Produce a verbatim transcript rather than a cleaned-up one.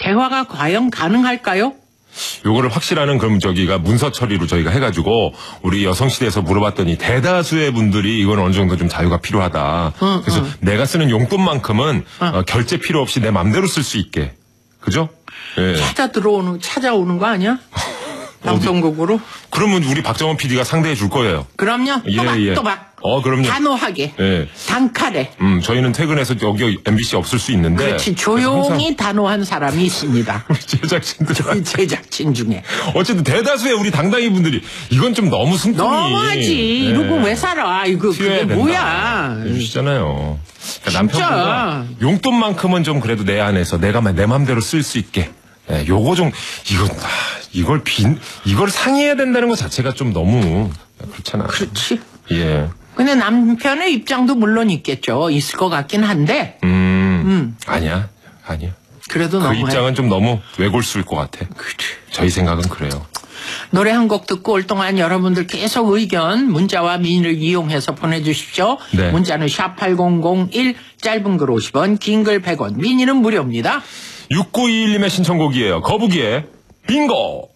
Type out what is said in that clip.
대화가 과연 가능할까요? 요거를 확실하는 그럼 저기가 문서 처리로 저희가 해가지고 우리 여성시대에서 물어봤더니 대다수의 분들이 이건 어느 정도 좀 자유가 필요하다. 응, 그래서 응. 내가 쓰는 용돈만큼은 응. 어, 결제 필요 없이 내 맘대로 쓸 수 있게. 그죠? 예. 찾아 들어오는, 찾아오는 거 아니야? 방송국으로? 그러면 우리 박정원 피디가 상대해 줄 거예요. 그럼요. 예, 또박, 예. 또박. 어, 그럼요. 단호하게. 예. 단칼에. 음, 저희는 퇴근해서 여기 엠비씨 없을 수 있는데. 그렇지. 조용히 단호한 사람이 있습니다. 제작진들. 저희 제작진 중에. 어쨌든 대다수의 우리 당당히 분들이 이건 좀 너무 승품이. 너무하지. 예. 이러고 왜 살아. 이거 그게 뭐야. 해주시잖아요. 그러니까 진짜. 남편분과 용돈만큼은 좀 그래도 내 안에서 내가 내 맘대로 쓸 수 있게. 예, 요거 좀 이건 아, 이걸 빈 이걸 상의해야 된다는 것 자체가 좀 너무 그렇잖아. 그렇지. 예. 근데 남편의 입장도 물론 있겠죠. 있을 것 같긴 한데. 음. 음. 아니야. 아니야. 그래도 그 너무 입장은 좀 너무 외골수일 것 같아. 그래. 저희 생각은 그래요. 노래 한 곡 듣고 올 동안 여러분들 계속 의견 문자와 미니를 이용해서 보내주십시오. 네. 문자는 샵 팔공공일, 짧은 글 오십 원, 긴 글 백 원, 미니는 무료입니다. 육구이일님의 신청곡이에요. 거북이의 빙고.